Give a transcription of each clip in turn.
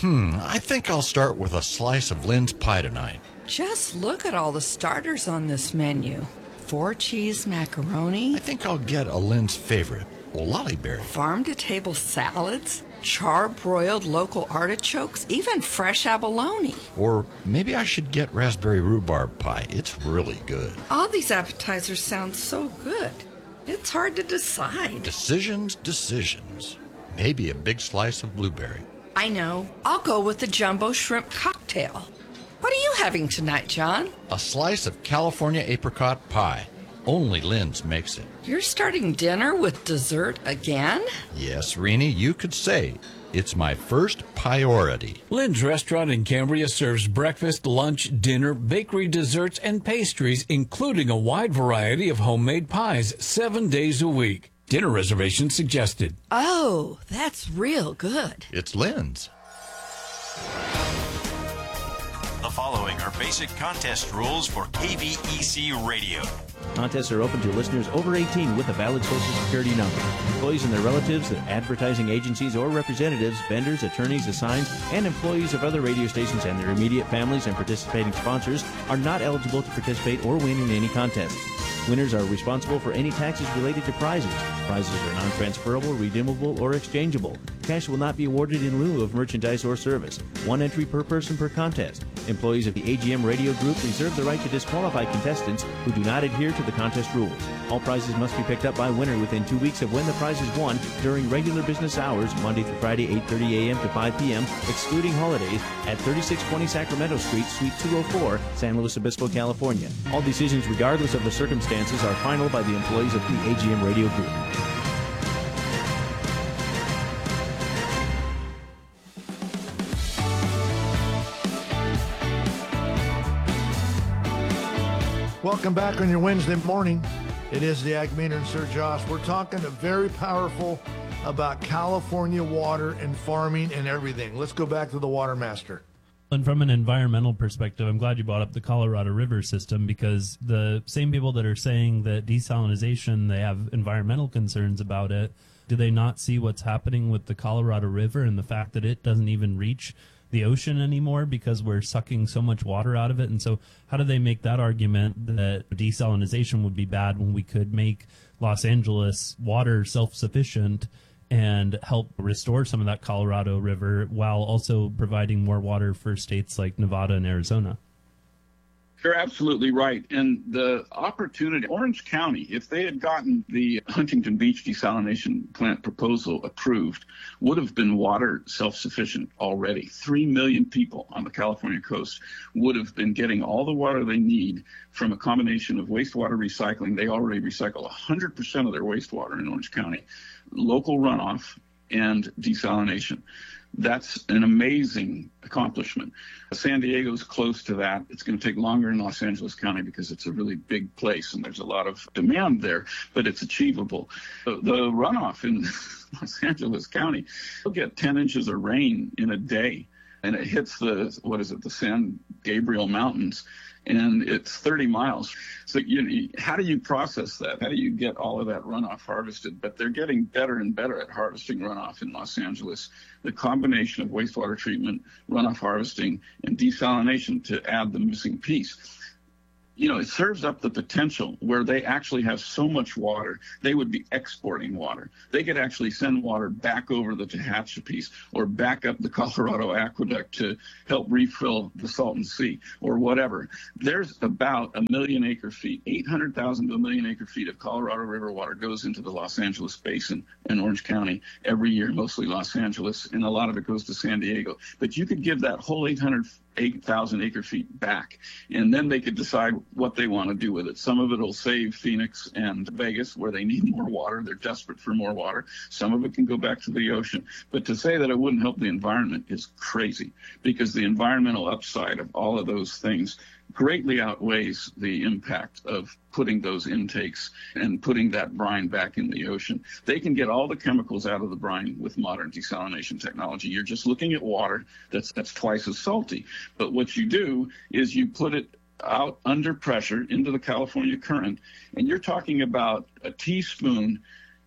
I think I'll start with a slice of Lynn's pie tonight. Just look at all the starters on this menu. 4-cheese macaroni. I think I'll get a Lynn's favorite, lollyberry. Farm-to-table salads. Char-broiled local artichokes. Even fresh abalone. Or maybe I should get raspberry rhubarb pie. It's really good. All these appetizers sound so good. It's hard to decide. Decisions. Maybe a big slice of blueberry. I know. I'll go with the jumbo shrimp cocktail. What are you having tonight, John? A slice of California apricot pie. Only Lynn's makes it. You're starting dinner with dessert again? Yes, Renee, you could say it's my first priority. Lynn's Restaurant in Cambria serves breakfast, lunch, dinner, bakery desserts, and pastries, including a wide variety of homemade pies 7 days a week. Dinner reservations suggested. Oh, that's real good. It's Lynn's. The following are basic contest rules for KVEC Radio. Contests are open to listeners over 18 with a valid Social Security number. Employees and their relatives, advertising agencies or representatives, vendors, attorneys, assigns, and employees of other radio stations and their immediate families and participating sponsors are not eligible to participate or win in any contest. Winners are responsible for any taxes related to prizes. Prizes are non-transferable, redeemable, or exchangeable. Cash will not be awarded in lieu of merchandise or service. One entry per person per contest. Employees of the AGM Radio Group reserve the right to disqualify contestants who do not adhere to the contest rules. All prizes must be picked up by winner within 2 weeks of when the prize is won during regular business hours, Monday through Friday, 8:30 a.m. to 5 p.m., excluding holidays, at 3620 Sacramento Street, Suite 204, San Luis Obispo, California. All decisions, regardless of the circumstances, are final by the employees of the AGM Radio Group. Welcome back on your Wednesday morning. It is the Ag Meter and Sir Josh. We're talking very powerful about California water and farming and everything. Let's go back to the Water Master. And from an environmental perspective, I'm glad you brought up the Colorado River system, because the same people that are saying that desalinization, they have environmental concerns about it. Do they not see what's happening with the Colorado River and the fact that it doesn't even reach the ocean anymore because we're sucking so much water out of it? And so how do they make that argument that desalinization would be bad when we could make Los Angeles water self-sufficient and help restore some of that Colorado River while also providing more water for states like Nevada and Arizona? You're absolutely right. And the opportunity, Orange County, if they had gotten the Huntington Beach desalination plant proposal approved, would have been water self-sufficient already. 3 million people on the California coast would have been getting all the water they need from a combination of wastewater recycling. They already recycle 100% of their wastewater in Orange County, local runoff, and desalination. That's an amazing accomplishment. San Diego's close to that. It's going to take longer in Los Angeles County because it's a really big place and there's a lot of demand there, but it's achievable. The runoff in Los Angeles County will get 10 inches of rain in a day, and it hits the San Gabriel Mountains, and it's 30 miles. So how do you process that? How do you get all of that runoff harvested? But they're getting better and better at harvesting runoff in Los Angeles. The combination of wastewater treatment, runoff harvesting, and desalination to add the missing piece. It serves up the potential where they actually have so much water, they would be exporting water. They could actually send water back over the Tehachapi or back up the Colorado Aqueduct to help refill the Salton Sea or whatever. There's about 1 million acre feet, 800,000 to 1 million acre feet of Colorado River water goes into the Los Angeles Basin and Orange County every year, mostly Los Angeles, and a lot of it goes to San Diego. But you could give that whole 8,000 acre feet back, and then they could decide what they want to do with it. Some of it will save Phoenix and Vegas, where they need more water. They're desperate for more water. Some of it can go back to the ocean. But to say that it wouldn't help the environment is crazy, because the environmental upside of all of those things greatly outweighs the impact of putting those intakes and putting that brine back in the ocean. They can get all the chemicals out of the brine with modern desalination technology. You're just looking at water that's twice as salty. But what you do is you put it out under pressure into the California current, and you're talking about a teaspoon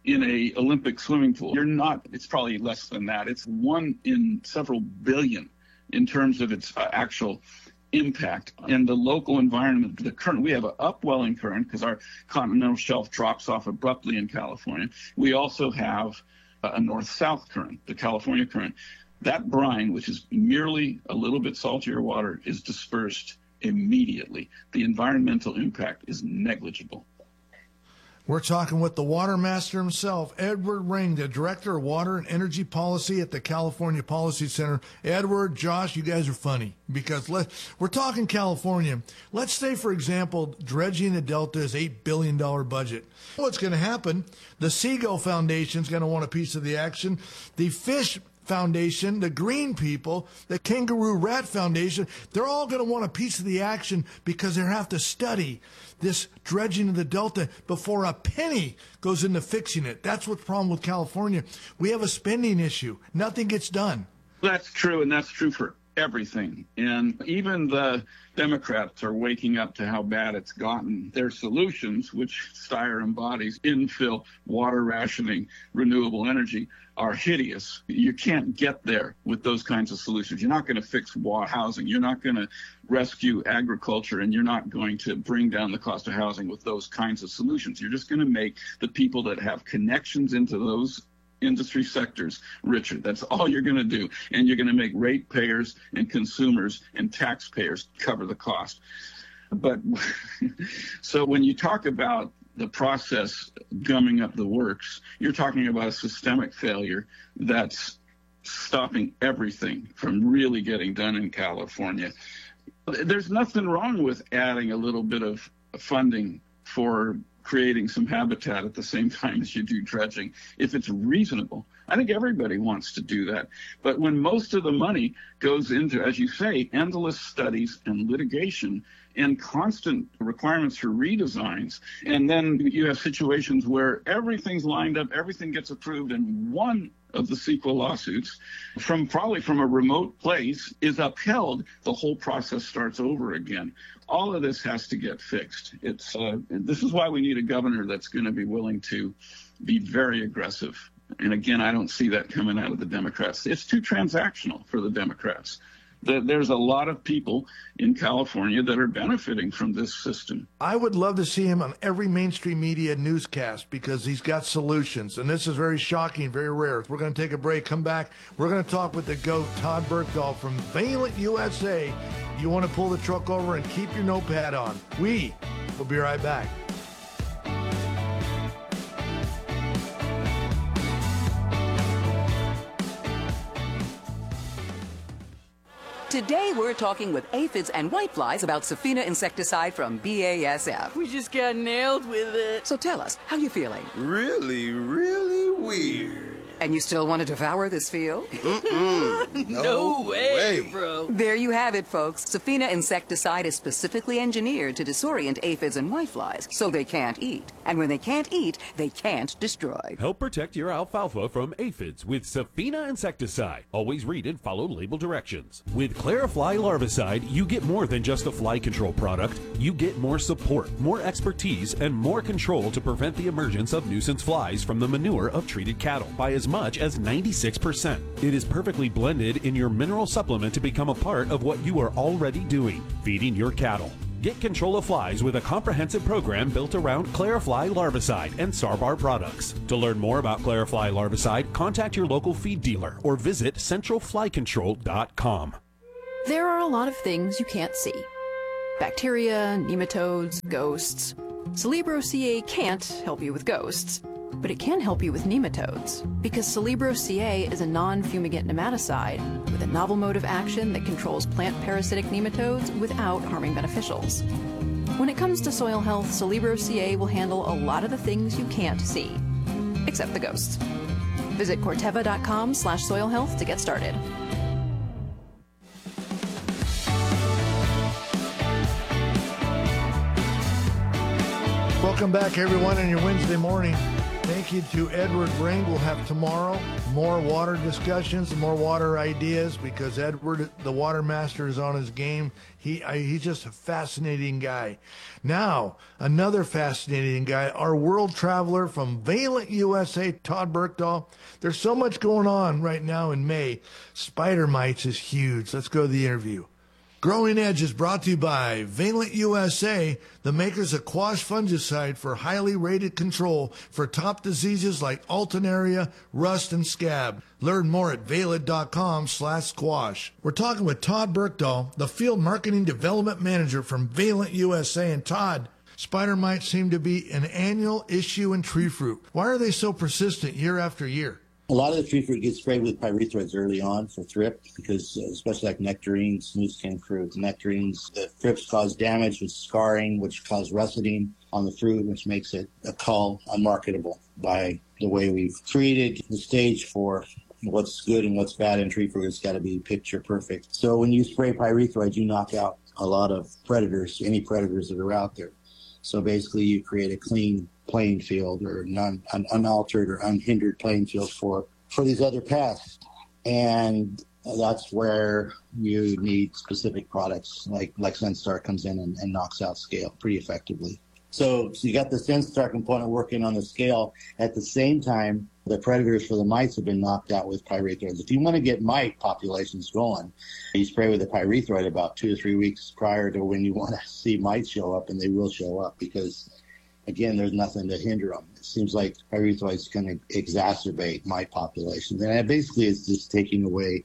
in a Olympic swimming pool. It's probably less than that. It's 1 in several billion in terms of its actual impact. And the local environment, the current, we have an upwelling current because our continental shelf drops off abruptly in California. We also have a north-south current, the California current. That brine, which is merely a little bit saltier water, is dispersed immediately. The environmental impact is negligible. We're talking with the water master himself, Edward Ring, the Director of Water and Energy Policy at the California Policy Center. Edward, Josh, you guys are funny because we're talking California. Let's say, for example, dredging the Delta is $8 billion budget. What's going to happen? The Seagull Foundation is going to want a piece of the action. The Fish Foundation, the Green People, the Kangaroo Rat Foundation, they're all going to want a piece of the action because they have to study this dredging of the Delta before a penny goes into fixing it. That's what's the problem with California. We have a spending issue. Nothing gets done. That's true, and that's true for everything. And even the Democrats are waking up to how bad it's gotten. Their solutions, which Steyer embodies, infill, water rationing, renewable energy, are hideous. You can't get there with those kinds of solutions. You're not going to fix housing. You're not going to rescue agriculture, and you're not going to bring down the cost of housing with those kinds of solutions. You're just going to make the people that have connections into those industry sectors richer. That's all you're going to do. And you're going to make ratepayers and consumers and taxpayers cover the cost. But so when you talk about the process gumming up the works, you're talking about a systemic failure that's stopping everything from really getting done in California. There's nothing wrong with adding a little bit of funding for creating some habitat at the same time as you do dredging, if it's reasonable. I think everybody wants to do that. But when most of the money goes into, as you say, endless studies and litigation and constant requirements for redesigns, and then you have situations where everything's lined up, everything gets approved, and one of the CEQA lawsuits probably from a remote place is upheld, the whole process starts over again. All of this has to get fixed. This is why we need a governor that's going to be willing to be very aggressive. And again, I don't see that coming out of the Democrats. It's too transactional for the Democrats. There's a lot of people in California that are benefiting from this system. I would love to see him on every mainstream media newscast because he's got solutions. And this is very shocking, very rare. We're going to take a break, come back. We're going to talk with the GOAT, Todd Bergdahl from Valent USA. You want to pull the truck over and keep your notepad on. We will be right back. Today we're talking with aphids and whiteflies about Safina insecticide from BASF. We just got nailed with it. So tell us, how you feeling? Really, really weird. And you still want to devour this field? No way, bro. There you have it, folks. Safina insecticide is specifically engineered to disorient aphids and whiteflies, so they can't eat. And when they can't eat, they can't destroy. Help protect your alfalfa from aphids with Safina insecticide. Always read and follow label directions. With Clarifly larvicide, you get more than just a fly control product. You get more support, more expertise, and more control to prevent the emergence of nuisance flies from the manure of treated cattle by as much as 96%. It is perfectly blended in your mineral supplement to become a part of what you are already doing, feeding your cattle. Get control of flies with a comprehensive program built around Clarifly larvicide and Sarbar products. To learn more about Clarifly larvicide, contact your local feed dealer or visit centralflycontrol.com. There are a lot of things you can't see. Bacteria, nematodes, ghosts. Celebro CA can't help you with ghosts, but it can help you with nematodes, because Celebro CA is a non-fumigant nematicide with a novel mode of action that controls plant parasitic nematodes without harming beneficials. When it comes to soil health, Celebro CA will handle a lot of the things you can't see, except the ghosts. Visit Corteva.com/soil health to get started. Welcome back, everyone, on your Wednesday morning. Thank thank you to Edward Ring. We'll have tomorrow more water discussions, more water ideas, because Edward, the water master, is on his game. He's just a fascinating guy. Now, another fascinating guy, our world traveler from Valent USA, Todd Bergdahl. There's so much going on right now in May. Spider mites is huge. Let's go to the interview. Growing Edge is brought to you by Valent USA, the makers of Quash fungicide for highly rated control for top diseases like Alternaria, rust, and scab. Learn more at valent.com/squash. We're talking with Todd Bergdahl, the Field Marketing Development Manager from Valent USA. And Todd, spider mites seem to be an annual issue in tree fruit. Why are they so persistent year after year? A lot of the tree fruit gets sprayed with pyrethroids early on for thrip because, especially like nectarines, smooth skin fruit, nectarines, the thrips cause damage with scarring, which cause russeting on the fruit, which makes it a cull, unmarketable by the way we've created the stage for what's good and what's bad in tree fruit. It's got to be picture perfect. So when you spray pyrethroids, you knock out a lot of predators, any predators that are out there. So basically you create a clean playing field or an unaltered or unhindered playing field for these other pests. And that's where you need specific products like Sunstar comes in and knocks out scale pretty effectively. So you got the Sunstar component working on the scale. At the same time, the predators for the mites have been knocked out with pyrethroids. If you want to get mite populations going, you spray with a pyrethroid about 2 to 3 weeks prior to when you want to see mites show up, and they will show up because, again, there's nothing to hinder them. It seems like pyrethroids can exacerbate mite populations. And basically it's just taking away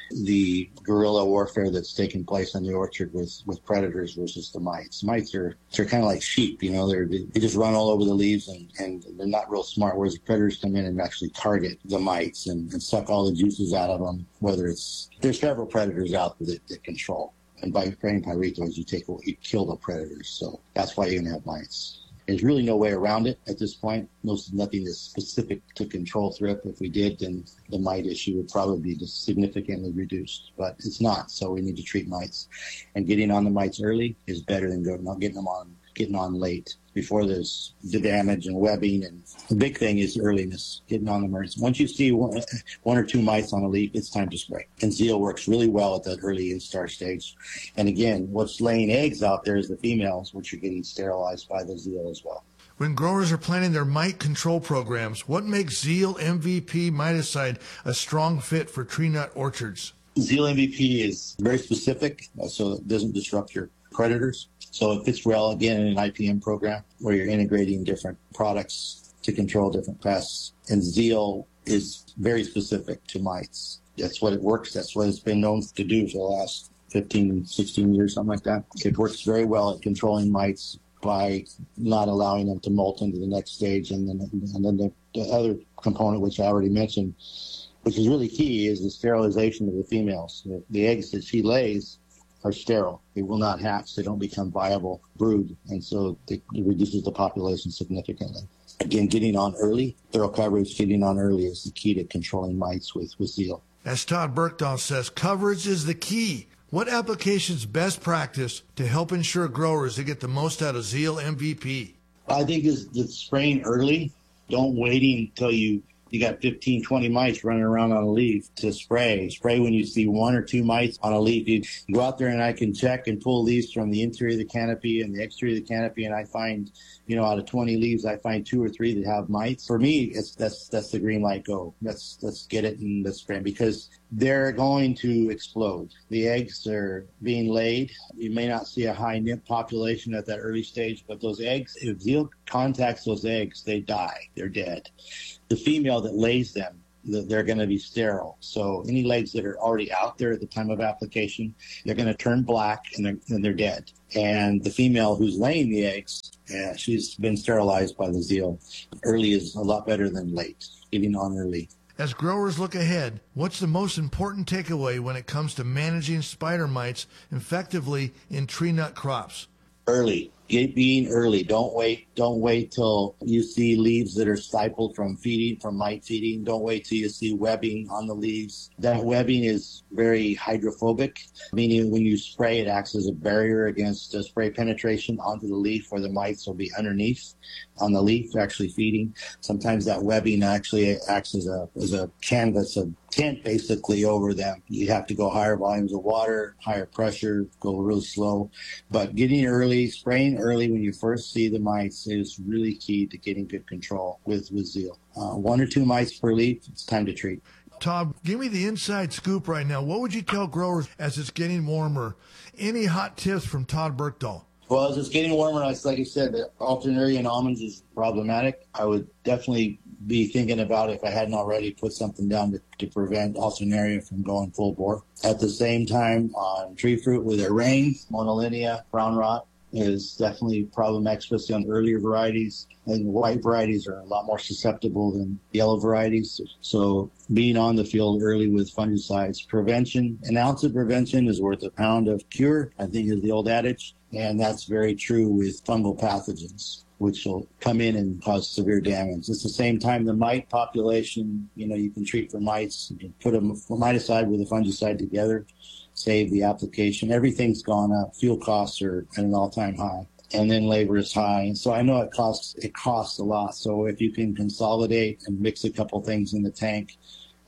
the guerrilla warfare that's taking place in the orchard with predators versus the mites. Mites are kind of like sheep, you know, they just run all over the leaves and they're not real smart, whereas the predators come in and actually target the mites and suck all the juices out of them, there's several predators out there that control. And by spraying pyrethroids, you kill the predators. So that's why you're going to have mites. There's really no way around it at this point. Nothing is specific to control thrip. If we did, then the mite issue would probably be just significantly reduced, but it's not. So we need to treat mites, and getting on the mites early is better than getting on late before there's the damage and webbing. And the big thing is earliness, getting on the mites. Once you see one or two mites on a leaf, it's time to spray. And Zeal works really well at that early instar stage. And again, what's laying eggs out there is the females, which are getting sterilized by the Zeal as well. When growers are planning their mite control programs, what makes Zeal MVP miticide a strong fit for tree nut orchards? Zeal MVP is very specific, so it doesn't disrupt your predators. So it fits well, again, in an IPM program where you're integrating different products to control different pests. And Zeal is very specific to mites. That's what it works. That's what it's been known to do for the last 15, 16 years, something like that. It works very well at controlling mites by not allowing them to molt into the next stage. And then the other component, which I already mentioned, which is really key, is the sterilization of the females. The eggs that she lays are sterile. They will not hatch. They don't become viable brood. And so it reduces the population significantly. Again, getting on early, thorough coverage, getting on early is the key to controlling mites with Zeal. As Todd Bergdahl says, coverage is the key. What applications best practice to help ensure growers to get the most out of Zeal MVP? I think is the spraying early. Don't waiting until you got 15, 20 mites running around on a leaf to spray. Spray when you see 1 or 2 mites on a leaf. You go out there and I can check and pull leaves from the interior of the canopy and the exterior of the canopy, and I find, out of 20 leaves, I find 2 or 3 that have mites. For me, that's the green light go. Let's get it and let's spray, because they're going to explode. The eggs are being laid. You may not see a high nymph population at that early stage, but those eggs, if Zeal contacts those eggs, they die. They're dead. The female that lays them, they're going to be sterile. So any legs that are already out there at the time of application, they're going to turn black and they're dead. And the female who's laying the eggs, she's been sterilized by the Zeal. Early is a lot better than late, getting on early. As growers look ahead, what's the most important takeaway when it comes to managing spider mites effectively in tree nut crops? Early. being early. Don't wait till you see leaves that are stifled from mite feeding. Don't wait till you see webbing on the leaves. That webbing is very hydrophobic, meaning when you spray, it acts as a barrier against spray penetration onto the leaf, where the mites will be underneath on the leaf actually feeding. Sometimes that webbing actually acts as a canvas, a tent basically over them. You have to go higher volumes of water, higher pressure, go really slow. But getting early, spraying early when you first see the mites is really key to getting good control with zeal. 1 or 2 mites per leaf, it's time to treat. Todd, give me the inside scoop right now. What would you tell growers as it's getting warmer? Any hot tips from Todd Bergdahl? Well, as it's getting warmer, like I said, the alternaria in almonds is problematic. I would definitely be thinking about, if I hadn't already, put something down to prevent alternaria from going full bore. At the same time, on tree fruit with a rain, Monolinia, brown rot is definitely problematic, especially on earlier varieties. And white varieties are a lot more susceptible than yellow varieties. So being on the field early with fungicides. Prevention, an ounce of prevention is worth a pound of cure, I think is the old adage. And that's very true with fungal pathogens, which will come in and cause severe damage. At the same time, the mite population, you can treat for mites. You can put a miticide with a fungicide together, save the application. Everything's gone up. Fuel costs are at an all-time high. And then labor is high. And so I know it costs a lot. So if you can consolidate and mix a couple things in the tank,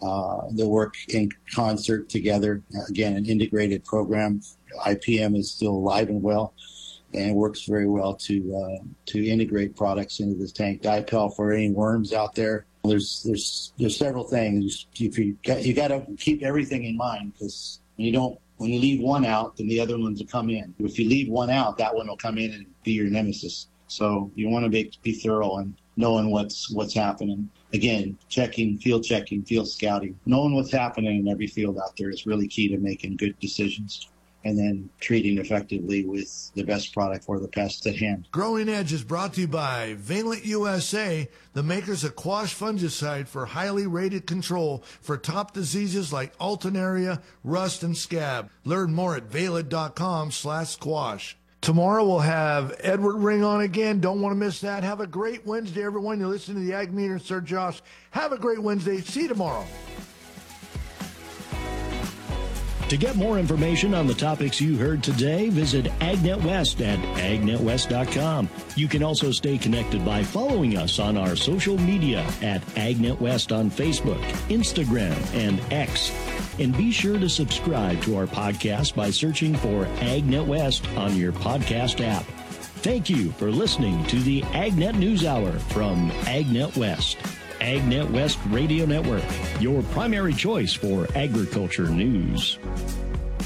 they work in concert together. Again, an integrated program. IPM is still alive and well, and works very well to integrate products into this tank. Dipel for any worms out there. There's several things. You got to keep everything in mind, because when you leave one out, then the other ones will come in. If you leave one out, that one will come in and be your nemesis. So you want to be thorough and knowing what's happening. Again, field scouting, knowing what's happening in every field out there is really key to making good decisions, and then treating effectively with the best product for the pest at hand. Growing Edge is brought to you by Valent USA, the makers of Quash fungicide for highly rated control for top diseases like alternaria, rust, and scab. Learn more at valent.com/squash. Tomorrow we'll have Edward Ring on again. Don't want to miss that. Have a great Wednesday, everyone. You're listening to the Ag Meter, Sir Josh. Have a great Wednesday. See you tomorrow. To get more information on the topics you heard today, visit AgNet West at agnetwest.com. You can also stay connected by following us on our social media at AgNet West on Facebook, Instagram, and X. And be sure to subscribe to our podcast by searching for AgNet West on your podcast app. Thank you for listening to the AgNet News Hour from AgNet West. AgNet West Radio Network, your primary choice for agriculture news.